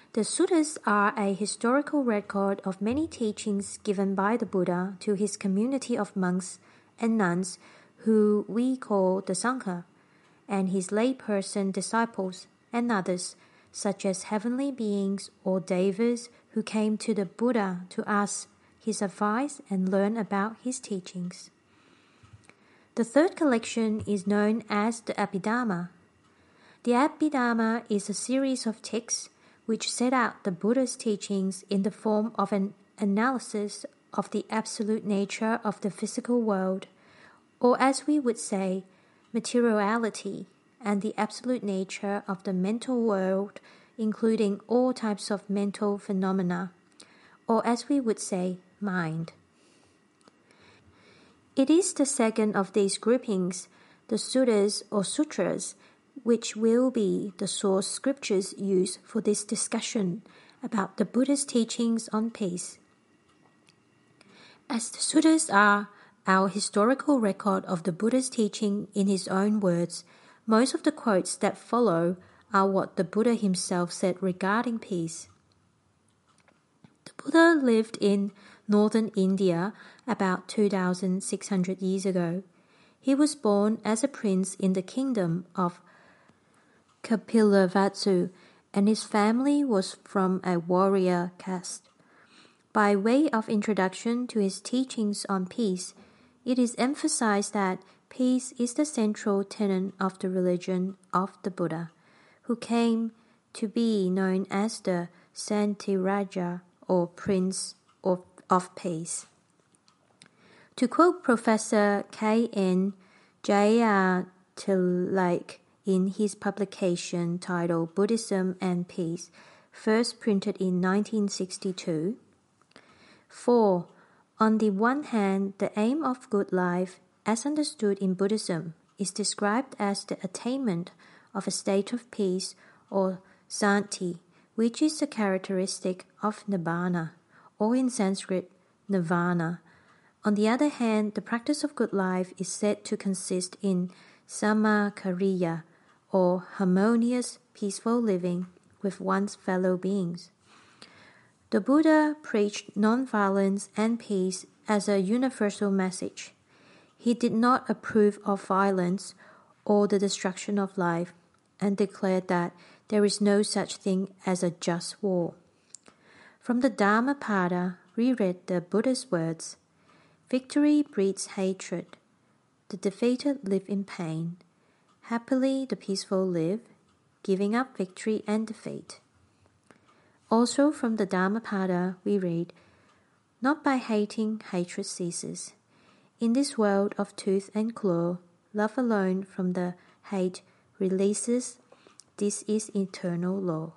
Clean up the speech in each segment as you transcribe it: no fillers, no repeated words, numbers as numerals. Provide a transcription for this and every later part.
The suttas are a historical record of many teachings given by the Buddha to his community of monks and nuns who we call the Sangha, and his layperson disciples and others, such as heavenly beings or devas who came to the Buddha to ask his advice and learn about his teachings. The third collection is known as the Abhidhamma. The Abhidhamma is a series of texts which set out the Buddha's teachings in the form of an analysis of the absolute nature of the physical world, or as we would say, materiality, and the absolute nature of the mental world, including all types of mental phenomena, or as we would say, mind. It is the second of these groupings, the suttas or sutras, which will be the source scriptures used for this discussion about the Buddha's teachings on peace. As the suttas are our historical record of the Buddha's teaching in his own words, most of the quotes that follow are what the Buddha himself said regarding peace. The Buddha lived in northern India about 2,600 years ago. He was born as a prince in the kingdom of Kapilavastu, and his family was from a warrior caste. By way of introduction to his teachings on peace, it is emphasized that peace is the central tenet of the religion of the Buddha, who came to be known as the Santiraja, or Prince of Peace. To quote Professor K.N. Jayatillake in his publication titled Buddhism and Peace, first printed in 1962, 4. On the one hand, the aim of good life, as understood in Buddhism, is described as the attainment of a state of peace or santi, which is a characteristic of nibbana, or in Sanskrit, nirvana. On the other hand, the practice of good life is said to consist in samakariya, or harmonious, peaceful living with one's fellow beings. The Buddha preached non-violence and peace as a universal message. He did not approve of violence or the destruction of life, and declared that there is no such thing as a just war. From the Dhammapada, we read the Buddha's words, "Victory breeds hatred. The defeated live in pain. Happily the peaceful live, giving up victory and defeat." Also from the Dhammapada, we read, "Not by hating, hatred ceases. In this world of tooth and claw, love alone from the hate releases. This is eternal law."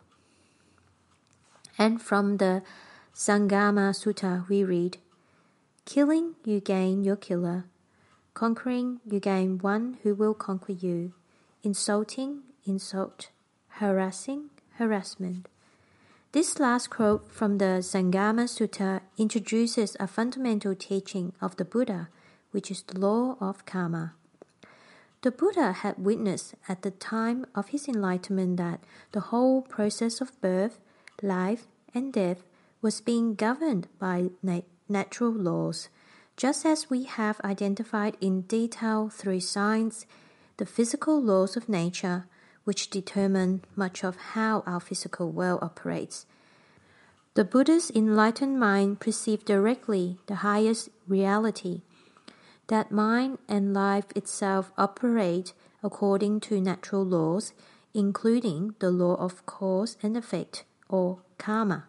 And from the Sangama Sutta, we read, "Killing, you gain your killer. Conquering, you gain one who will conquer you. Insulting, insult. Harassing, harassment." This last quote from the Sangama Sutta introduces a fundamental teaching of the Buddha, which is the law of karma. The Buddha had witnessed at the time of his enlightenment that the whole process of birth, life, and death was being governed by natural laws, just as we have identified in detail through science the physical laws of nature, which determine much of how our physical world operates. The Buddha's enlightened mind perceived directly the highest reality, that mind and life itself operate according to natural laws, including the law of cause and effect, or karma.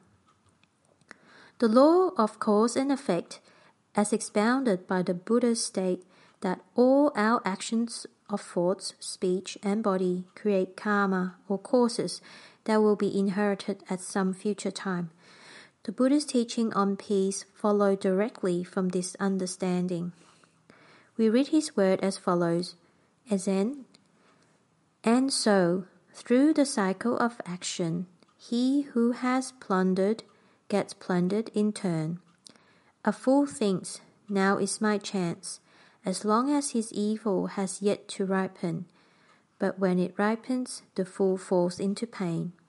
The law of cause and effect, as expounded by the Buddha, state that all our actions of thoughts, speech, and body create karma, or causes, that will be inherited at some future time. The Buddha's teaching on peace followed directly from this understanding. We read his word as follows, "And so, through the cycle of action, he who has plundered gets plundered in turn. A fool thinks, now is my chance, as long as his evil has yet to ripen. But when it ripens, the fool falls into pain.